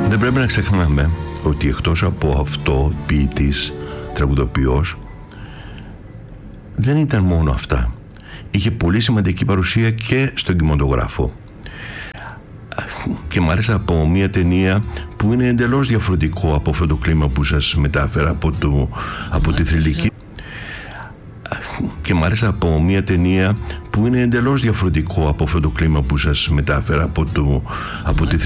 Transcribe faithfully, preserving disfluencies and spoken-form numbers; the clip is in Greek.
Δεν πρέπει να ξεχνάμε ότι εκτός από αυτό ποιητής, τραγουδοποιός, δεν ήταν μόνο αυτά. Είχε πολύ σημαντική παρουσία και στον κινηματογράφο. Και μάλιστα από μια ταινία που είναι εντελώς διαφορετικό από αυτό το κλίμα που σας μετάφερα από, το, από τη θρυλική. Και μάλιστα από μια ταινία που είναι εντελώς διαφορετικό από αυτό το κλίμα που σας μετάφερα από, το, από τη θρυλική.